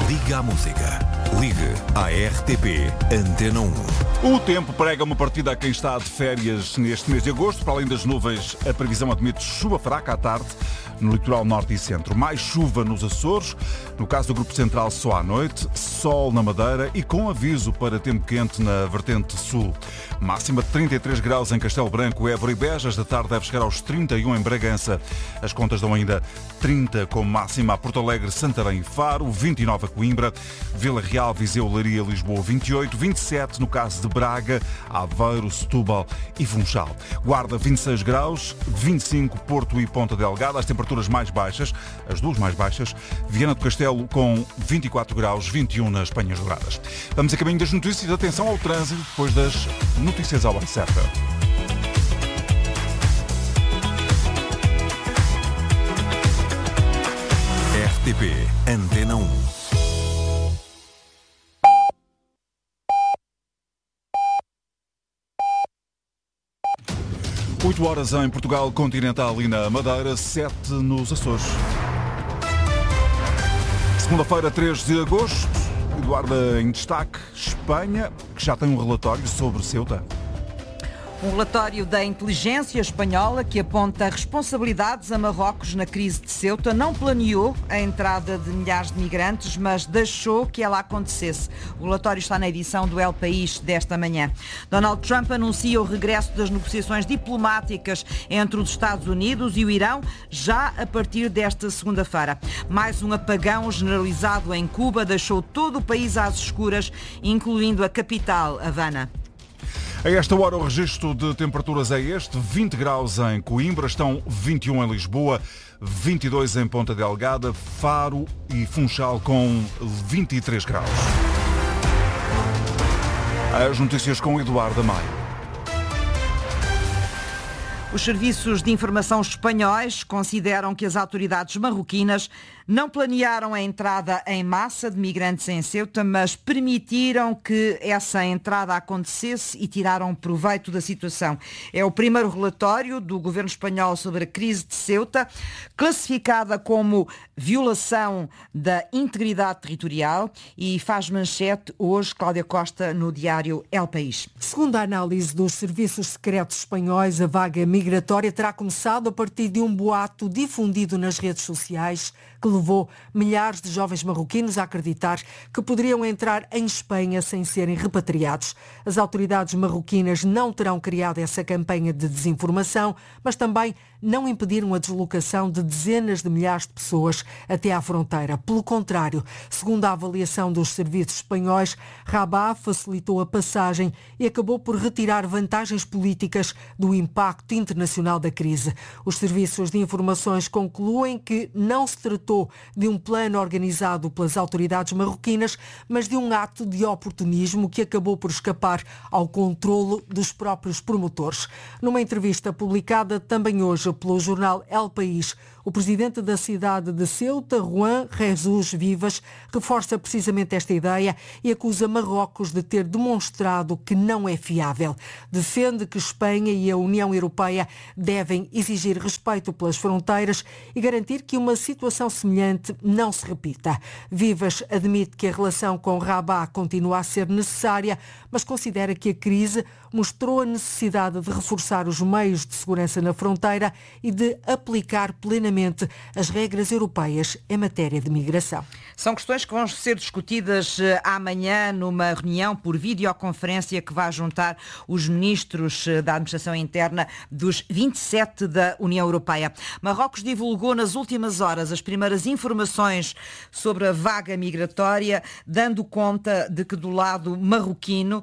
Liga à música. Ligue à RTP Antena 1. O tempo prega uma partida a quem está de férias neste mês de agosto. Para além das nuvens, a previsão admite chuva fraca à tarde no litoral norte e centro. Mais chuva nos Açores, no caso do Grupo Central só à noite, sol na Madeira e com aviso para tempo quente na vertente sul. Máxima de 33 graus em Castelo Branco, Évora e Beja. Da tarde deve chegar aos 31 em Bragança. As contas dão ainda 30 como máxima a Porto Alegre, Santarém e Faro, 29 a Coimbra, Vila Real, Viseu, Leiria, Lisboa, 28, 27 no caso de Braga, Aveiro, Setúbal e Funchal. Guarda 26 graus, 25 Porto e Ponta Delgada, as temperaturas mais baixas, as duas mais baixas, Viana do Castelo com 24 graus, 21 nas Penhas Douradas. Vamos a caminho das notícias, atenção ao trânsito depois das notícias à hora certa. RTP Antena 1. Oito horas em Portugal continental e na Madeira, 7 nos Açores. Segunda-feira, 3 de agosto, Eduardo em destaque, Espanha, que já tem um relatório sobre Ceuta. Um relatório da inteligência espanhola que aponta responsabilidades a Marrocos na crise de Ceuta. Não planeou a entrada de milhares de migrantes, mas deixou que ela acontecesse. O relatório está na edição do El País desta manhã. Donald Trump anuncia o regresso das negociações diplomáticas entre os Estados Unidos e o Irão já a partir desta segunda-feira. Mais um apagão generalizado em Cuba deixou todo o país às escuras, incluindo a capital, Havana. A esta hora o registro de temperaturas é este: 20 graus em Coimbra, estão 21 em Lisboa, 22 em Ponta Delgada, Faro e Funchal com 23 graus. As notícias com Eduardo Maio. Os serviços de informação espanhóis consideram que as autoridades marroquinas não planearam a entrada em massa de migrantes em Ceuta, mas permitiram que essa entrada acontecesse e tiraram proveito da situação. É o primeiro relatório do governo espanhol sobre a crise de Ceuta, classificada como violação da integridade territorial, e faz manchete hoje Cláudia Costa no diário El País. Segundo a análise dos serviços secretos espanhóis, a vaga migratória terá começado a partir de um boato difundido nas redes sociais que levou milhares de jovens marroquinos a acreditar que poderiam entrar em Espanha sem serem repatriados. As autoridades marroquinas não terão criado essa campanha de desinformação, mas também não impediram a deslocação de dezenas de milhares de pessoas até à fronteira. Pelo contrário, segundo a avaliação dos serviços espanhóis, Rabat facilitou a passagem e acabou por retirar vantagens políticas do impacto internacional da crise. Os serviços de informações concluem que não se tratou de um plano organizado pelas autoridades marroquinas, mas de um ato de oportunismo que acabou por escapar ao controlo dos próprios promotores. Numa entrevista publicada também hoje pelo jornal El País, o presidente da cidade de Ceuta, Juan Jesus Vivas, reforça precisamente esta ideia e acusa Marrocos de ter demonstrado que não é fiável. Defende que Espanha e a União Europeia devem exigir respeito pelas fronteiras e garantir que uma situação semelhante não se repita. Vivas admite que a relação com Rabat continua a ser necessária, mas considera que a crise mostrou a necessidade de reforçar os meios de segurança na fronteira e de aplicar plenamente as regras europeias em matéria de migração. São questões que vão ser discutidas amanhã numa reunião por videoconferência que vai juntar os ministros da Administração Interna dos 27 da União Europeia. Marrocos divulgou nas últimas horas as primeiras informações sobre a vaga migratória, dando conta de que do lado marroquino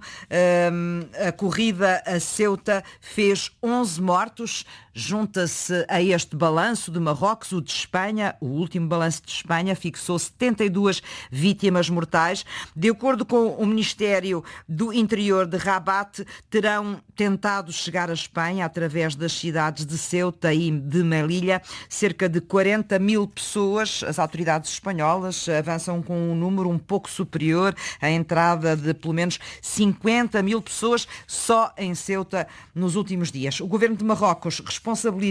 a corrida a Ceuta fez 11 mortos. Junta-se a este balanço de Marrocos o de Espanha. O último balanço de Espanha fixou 72 vítimas mortais. De acordo com o Ministério do Interior de Rabat, terão tentado chegar à Espanha através das cidades de Ceuta e de Melilla cerca de 40 mil pessoas. As autoridades espanholas avançam com um número um pouco superior à entrada de pelo menos 50 mil pessoas só em Ceuta nos últimos dias. O governo de Marrocos responsabiliza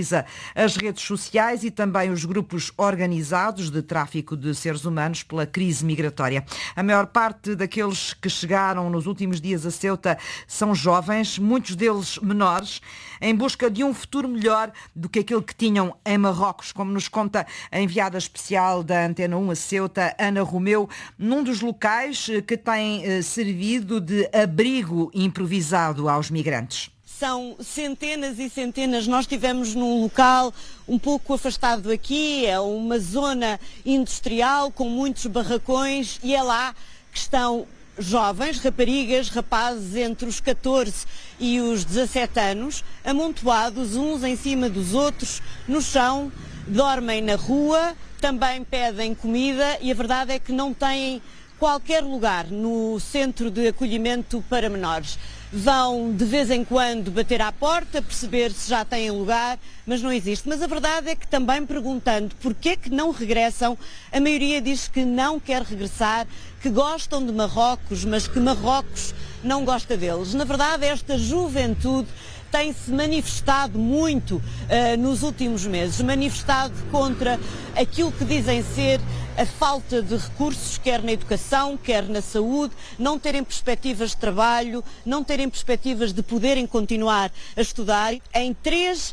utiliza as redes sociais e também os grupos organizados de tráfico de seres humanos pela crise migratória. A maior parte daqueles que chegaram nos últimos dias a Ceuta são jovens, muitos deles menores, em busca de um futuro melhor do que aquele que tinham em Marrocos, como nos conta a enviada especial da Antena 1 a Ceuta, Ana Romeu, num dos locais que tem servido de abrigo improvisado aos migrantes. São centenas e centenas. Nós estivemos num local um pouco afastado aqui, é uma zona industrial com muitos barracões e é lá que estão jovens, raparigas, rapazes entre os 14 e os 17 anos, amontoados uns em cima dos outros, no chão, dormem na rua, também pedem comida e a verdade é que não têm qualquer lugar no centro de acolhimento para menores. Vão de vez em quando bater à porta, perceber se já têm lugar, mas não existe. Mas a verdade é que também perguntando porquê é que não regressam, a maioria diz que não quer regressar, que gostam de Marrocos, mas que Marrocos não gosta deles. Na verdade, esta juventude tem-se manifestado muito nos últimos meses, manifestado contra aquilo que dizem ser a falta de recursos, quer na educação, quer na saúde, não terem perspectivas de trabalho, não terem perspectivas de poderem continuar a estudar. Em 3,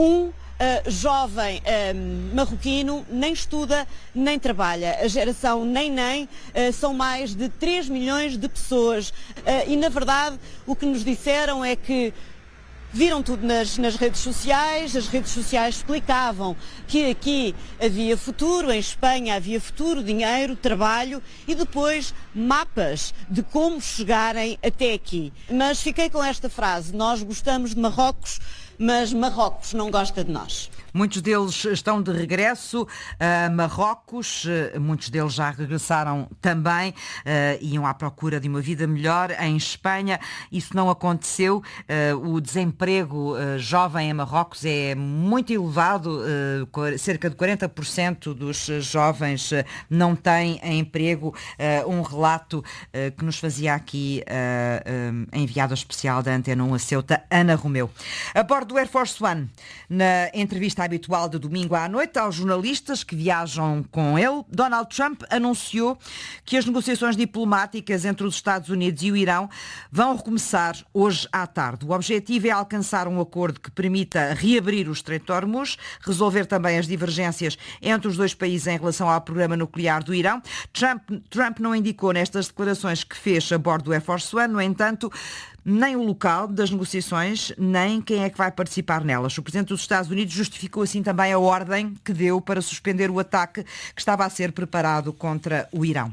jovem marroquino nem estuda nem trabalha. A geração nem são mais de 3 milhões de pessoas e na verdade o que nos disseram é que viram tudo nas redes sociais, as redes sociais explicavam que aqui havia futuro, em Espanha havia futuro, dinheiro, trabalho e depois mapas de como chegarem até aqui. Mas fiquei com esta frase: nós gostamos de Marrocos, mas Marrocos não gosta de nós. Muitos deles estão de regresso a Marrocos, muitos deles já regressaram também, iam à procura de uma vida melhor em Espanha. Isso não aconteceu. O desemprego jovem em Marrocos é muito elevado, cerca de 40% dos jovens não têm emprego. Um relato que nos fazia aqui a enviada especial da Antena 1 a Ceuta, Ana Romeu. A bordo do Air Force One, na entrevista habitual de domingo à noite aos jornalistas que viajam com ele, Donald Trump anunciou que as negociações diplomáticas entre os Estados Unidos e o Irão vão recomeçar hoje à tarde. O objetivo é alcançar um acordo que permita reabrir o Estreito de Hormuz, resolver também as divergências entre os dois países em relação ao programa nuclear do Irão. Trump não indicou nestas declarações que fez a bordo do Air Force One, no entanto, nem o local das negociações, nem quem é que vai participar nelas. O Presidente dos Estados Unidos justificou assim também a ordem que deu para suspender o ataque que estava a ser preparado contra o Irão.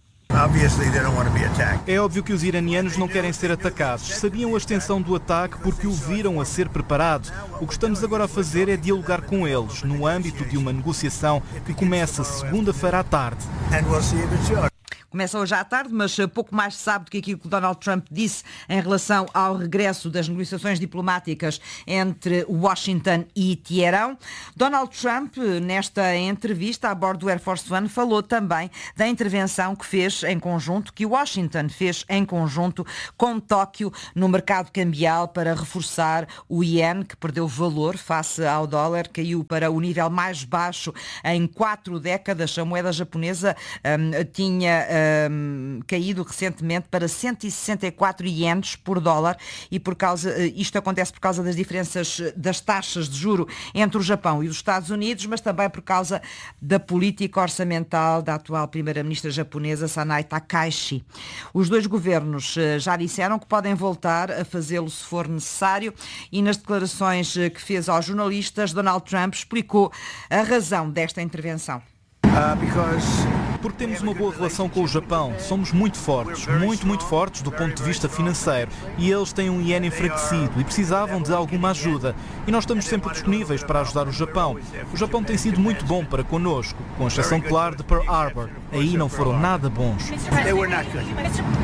É óbvio que os iranianos não querem ser atacados. Sabiam a extensão do ataque porque o viram a ser preparado. O que estamos agora a fazer é dialogar com eles, no âmbito de uma negociação que começa segunda-feira à tarde. Começa hoje à tarde, mas pouco mais se sabe do que aquilo que Donald Trump disse em relação ao regresso das negociações diplomáticas entre Washington e Teherão. Donald Trump, nesta entrevista a bordo do Air Force One, falou também da intervenção que fez em conjunto, que Washington fez em conjunto com Tóquio no mercado cambial para reforçar o iene, que perdeu valor face ao dólar, caiu para o nível mais baixo em 4 décadas. A moeda japonesa tinha caído recentemente para 164 ienes por dólar e isto acontece por causa das diferenças das taxas de juro entre o Japão e os Estados Unidos, mas também por causa da política orçamental da atual primeira-ministra japonesa, Sanai Takaichi. Os dois governos já disseram que podem voltar a fazê-lo se for necessário e nas declarações que fez aos jornalistas, Donald Trump explicou a razão desta intervenção. Porque temos uma boa relação com o Japão. Somos muito fortes do ponto de vista financeiro. E eles têm um iene enfraquecido e precisavam de alguma ajuda. E nós estamos sempre disponíveis para ajudar o Japão. O Japão tem sido muito bom para connosco, com exceção, claro, de Pearl Harbor. Aí não foram nada bons.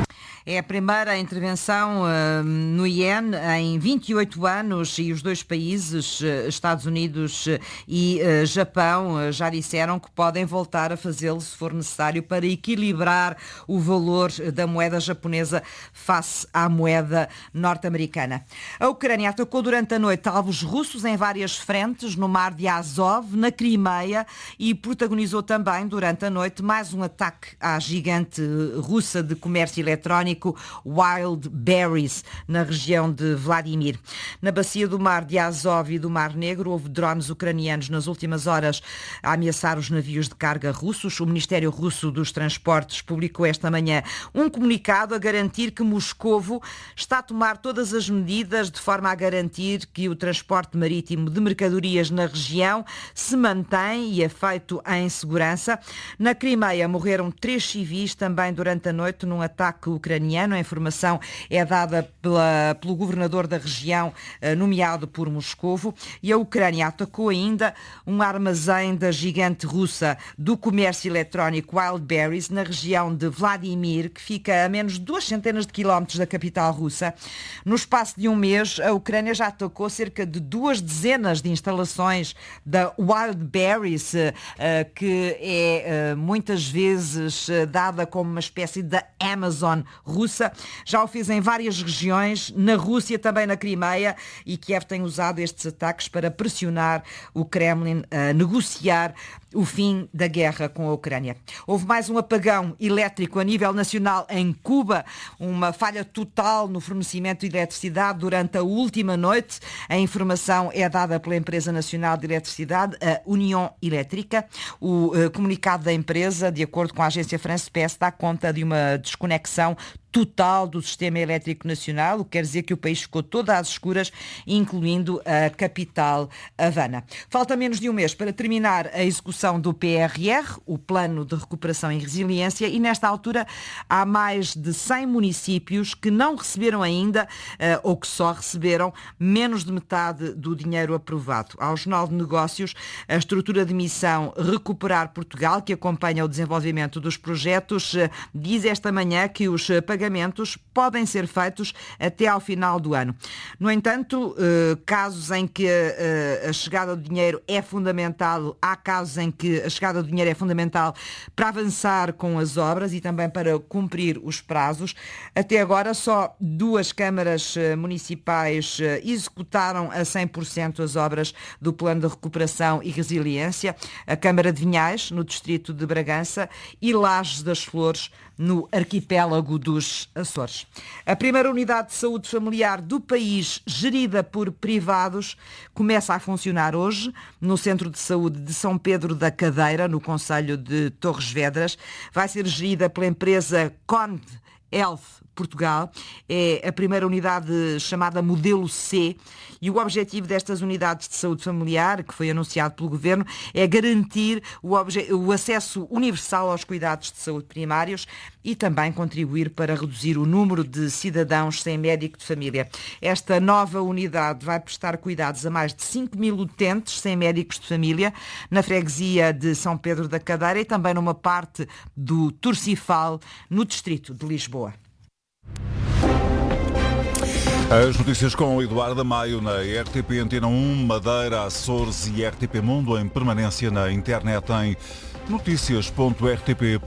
É a primeira intervenção no Iémen em 28 anos e os dois países, Estados Unidos e Japão, já disseram que podem voltar a fazê-lo se for necessário para equilibrar o valor da moeda japonesa face à moeda norte-americana. A Ucrânia atacou durante a noite alvos russos em várias frentes no mar de Azov, na Crimeia, e protagonizou também durante a noite mais um ataque à gigante russa de comércio eletrónico Wildberries, na região de Vladimir. Na bacia do mar de Azov e do Mar Negro houve drones ucranianos nas últimas horas a ameaçar os navios de carga russos. O Ministério Russo dos Transportes publicou esta manhã um comunicado a garantir que Moscovo está a tomar todas as medidas de forma a garantir que o transporte marítimo de mercadorias na região se mantém e é feito em segurança. Na Crimeia morreram 3 civis também durante a noite num ataque ucraniano. A informação é dada pelo governador da região, nomeado por Moscovo. E a Ucrânia atacou ainda um armazém da gigante russa do comércio eletrónico Wildberries, na região de Vladimir, que fica a menos de 200 quilómetros da capital russa. No espaço de um mês, a Ucrânia já atacou cerca de 2 dezenas de instalações da Wildberries, que é muitas vezes dada como uma espécie da Amazon russa. Já o fez em várias regiões, na Rússia, também na Crimeia, e Kiev tem usado estes ataques para pressionar o Kremlin a negociar o fim da guerra com a Ucrânia. Houve mais um apagão elétrico a nível nacional em Cuba, uma falha total no fornecimento de eletricidade durante a última noite. A informação é dada pela Empresa Nacional de Eletricidade, a União Elétrica. O comunicado da empresa, de acordo com a agência France Press, dá conta de uma desconexão total do sistema elétrico nacional, o que quer dizer que o país ficou todo às escuras, incluindo a capital, Havana. Falta menos de um mês para terminar a execução do PRR, o Plano de Recuperação e Resiliência, e nesta altura há mais de 100 municípios que não receberam ainda, ou que só receberam menos de metade do dinheiro aprovado. Ao Jornal de Negócios, a estrutura de missão Recuperar Portugal, que acompanha o desenvolvimento dos projetos, diz esta manhã que os pagamentos podem ser feitos até ao final do ano. No entanto, casos em que a chegada do dinheiro é fundamental, há casos em que a chegada do dinheiro é fundamental para avançar com as obras e também para cumprir os prazos. Até agora, só 2 câmaras municipais executaram a 100% as obras do Plano de Recuperação e Resiliência: a Câmara de Vinhais, no distrito de Bragança, e Lajes das Flores, no arquipélago dos Açores. A primeira unidade de saúde familiar do país, gerida por privados, começa a funcionar hoje no Centro de Saúde de São Pedro da Cadeira, no concelho de Torres Vedras. Vai ser gerida pela empresa Conde Health Portugal. É a primeira unidade chamada Modelo C, e o objetivo destas unidades de saúde familiar, que foi anunciado pelo Governo, é garantir o acesso universal aos cuidados de saúde primários e também contribuir para reduzir o número de cidadãos sem médico de família. Esta nova unidade vai prestar cuidados a mais de 5.000 utentes sem médicos de família na freguesia de São Pedro da Cadeira e também numa parte do Turcifal, no distrito de Lisboa. As notícias com Eduardo Maio na RTP Antena 1, Madeira, Açores e RTP Mundo, em permanência na internet em noticias.rtp.pt.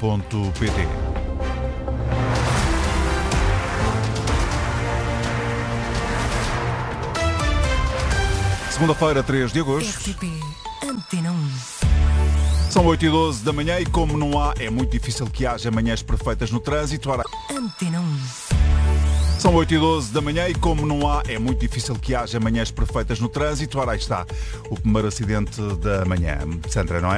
Segunda-feira, 3 de agosto. RTP Antena 1. São 8h12 da manhã e como não há, é muito difícil que haja manhãs perfeitas no trânsito. Ora... Antena 1. São 8h12 da manhã e como não há, é muito difícil que haja manhãs perfeitas no trânsito. Ora, aí está o primeiro acidente da manhã. Sandra, não é?